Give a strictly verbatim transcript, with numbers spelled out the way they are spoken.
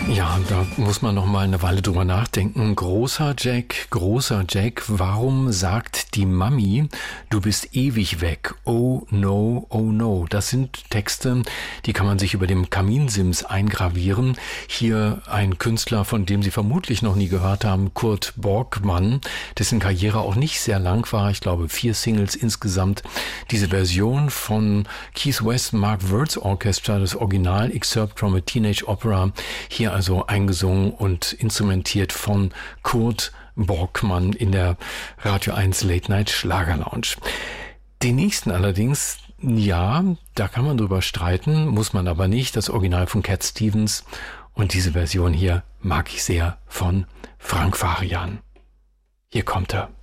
Ja, da muss man noch mal eine Weile drüber nachdenken. Großer Jack, großer Jack, warum sagt die Mami, du bist ewig weg? Oh no, oh no. Das sind Texte, die kann man sich über dem Kaminsims eingravieren. Hier ein Künstler, von dem Sie vermutlich noch nie gehört haben, Kurt Borkmann, dessen Karriere auch nicht sehr lang war. Ich glaube, vier Singles insgesamt. Diese Version von Keith West Mark Wirtz Orchestra, das Original Excerpt from a Teenage Opera, hier also eingesungen und instrumentiert von Kurt Borkmann in der Radio eins Late Night Schlager Lounge. Den nächsten allerdings, ja, da kann man drüber streiten, muss man aber nicht. Das Original von Cat Stevens und diese Version hier mag ich sehr von Frank Farian. Hier kommt er.